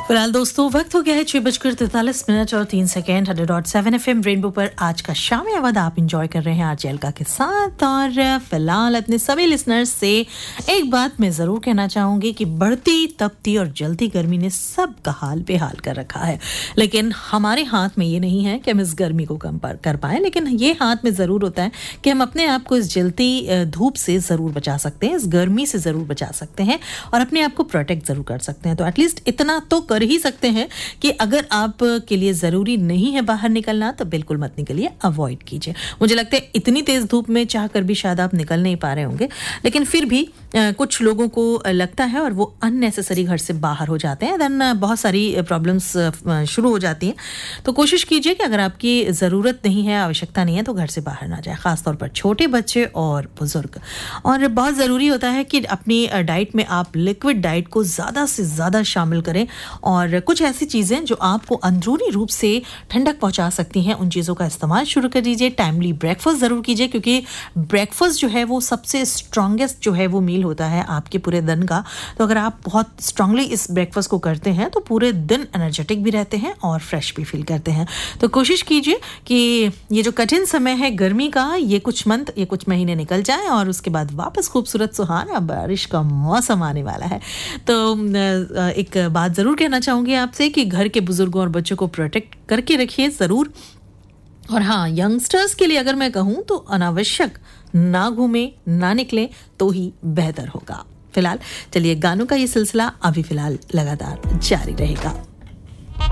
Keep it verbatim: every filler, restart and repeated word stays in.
फिलहाल दोस्तों वक्त हो गया है छह बजकर तैंतालीस मिनट और तीन second hundred dot seven F M rainbow पर आज का शाम यावद आप इंजॉय कर रहे हैं आरजे अलका के साथ। और फिलहाल अपने सभी लिसनर्स से एक बात मैं ज़रूर कहना चाहूँगी कि बढ़ती तपती और जलती गर्मी ने सबका हाल बेहाल कर रखा है, लेकिन हमारे हाथ में ये नहीं है कि हम इस गर्मी को कम कर पाएँ, लेकिन ये हाथ में ज़रूर होता है कि हम अपने आप को इस जलती धूप से ज़रूर बचा सकते हैं, इस गर्मी से ज़रूर बचा सकते हैं और अपने आप को प्रोटेक्ट ज़रूर कर सकते हैं। तो एटलीस्ट इतना तो कर ही सकते हैं कि अगर आप के लिए ज़रूरी नहीं है बाहर निकलना तो बिल्कुल मत निकलिए, अवॉइड कीजिए। मुझे लगता है इतनी तेज़ धूप में चाह कर भी शायद आप निकल नहीं पा रहे होंगे, लेकिन फिर भी आ, कुछ लोगों को लगता है और वो अननेसेसरी घर से बाहर हो जाते हैं, देन बहुत सारी प्रॉब्लम्स शुरू हो जाती हैं। तो कोशिश कीजिए कि अगर आपकी ज़रूरत नहीं है, आवश्यकता नहीं है, तो घर से बाहर ना जाए, ख़ासतौर पर छोटे बच्चे और बुज़ुर्ग। और बहुत ज़रूरी होता है कि अपनी डाइट में आप लिक्विड डाइट को ज़्यादा से ज़्यादा शामिल करें और कुछ ऐसी चीज़ें जो आपको अंदरूनी रूप से ठंडक पहुंचा सकती हैं, उन चीज़ों का इस्तेमाल शुरू कर दीजिए। टाइमली ब्रेकफास्ट ज़रूर कीजिए, क्योंकि ब्रेकफास्ट जो है वो सबसे स्ट्रॉन्गेस्ट जो है वो मील होता है आपके पूरे दिन का। तो अगर आप बहुत स्ट्रांगली इस ब्रेकफास्ट को करते हैं तो पूरे दिन एनर्जेटिक भी रहते हैं और फ्रेश भी फील करते हैं। तो कोशिश कीजिए कि ये जो कठिन समय है गर्मी का, ये कुछ मंथ ये कुछ महीने निकल जाए और उसके बाद वापस खूबसूरत सुहाना बारिश का मौसम आने वाला है। तो एक बात ज़रूर कहना चाहूँगी आपसे कि घर के बुजुर्गों और बच्चों को प्रोटेक्ट करके रखिए ज़रूर। और हाँ, यंगस्टर्स के लिए अगर मैं कहूँ तो अनावश्यक ना घूमें, ना निकलें तो ही बेहतर होगा। फिलहाल चलिए गानों का ये सिलसिला अभी फिलहाल लगातार जारी रहेगा।